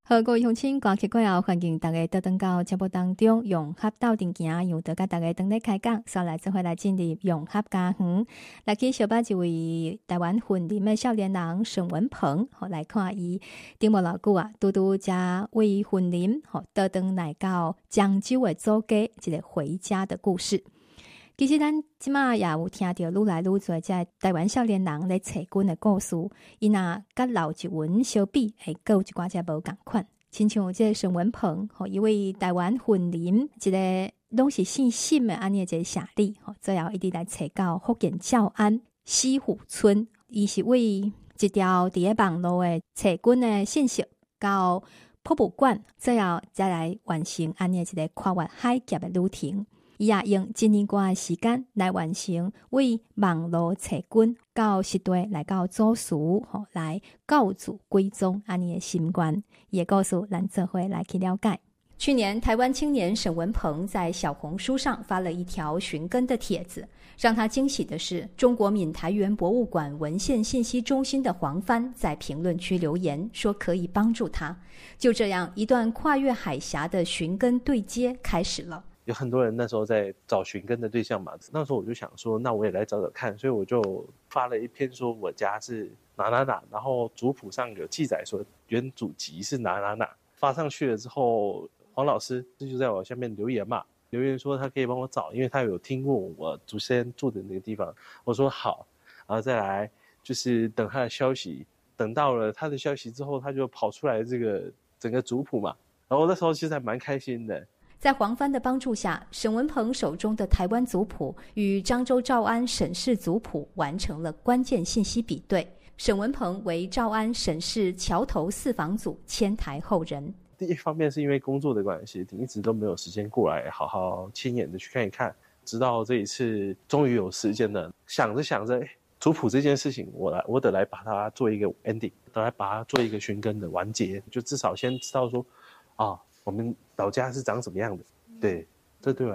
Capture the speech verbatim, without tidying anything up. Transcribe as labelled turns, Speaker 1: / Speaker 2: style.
Speaker 1: 好，各位乡亲，歌曲过后，欢迎大家倒转到节目当中，用合斗阵行，由得甲大家等咧开讲，稍来做伙来进入用合家园，来去小巴一位台湾混龄的少年人沈文鹏，好来看伊顶无偌久啊，拄拄才为混龄，好倒转来到漳州的祖家，一个回家的故事。其实咱即马也有听到愈来愈多这台湾少年人咧找军的故事，伊若甲老一文相比，会各有一寡只无共款。亲像这个沈文鹏，吼，一位台湾混龄，一个拢是姓沈的安尼一个社里，吼，最后一直来找到福建詔安西湖村，伊是为一条伫咧网络的找军的信息到博物馆，最后再来完成安尼一个跨越海峡的旅程。伊也用一年多的时间来完成为网络找军到实地来到祖祠，吼，来告祖归宗安尼的心愿。伊的故事咱做伙来去了解。去年，台湾青年沈文鹏在小红书上发了一条寻根的帖子，让他惊喜的是，中国闽台园博物馆文献信息中心的黄帆在评论区留言说可以帮助他。就这样，一段跨越海峡的寻根对接开始了。
Speaker 2: 有很多人那时候在找寻根的对象嘛，那时候我就想说，那我也来找找看，所以我就发了一篇说我家是哪哪哪，然后族谱上有记载说原祖籍是哪哪哪，发上去了之后，黄老师就在我下面留言嘛，留言说他可以帮我找，因为他有听过我祖先住的那个地方。我说好，然后再来就是等他的消息，等到了他的消息之后，他就跑出来这个整个族谱嘛，然后那时候其实还蛮开心的。
Speaker 1: 在黄帆的帮助下，沈文鹏手中的台湾族谱与漳州诏安沈氏族谱完成了关键信息比对。沈文鹏为诏安沈氏桥头四房祖迁台后人。
Speaker 2: 第一方面是因为工作的关系，一直都没有时间过来好好亲眼的去看一看，直到这一次终于有时间了，想着想着，族谱这件事情，我来我得来把它做一个 ending， 得来把它做一个寻根的完结，就至少先知道说，啊，我们老家是长什么样的。对，这对我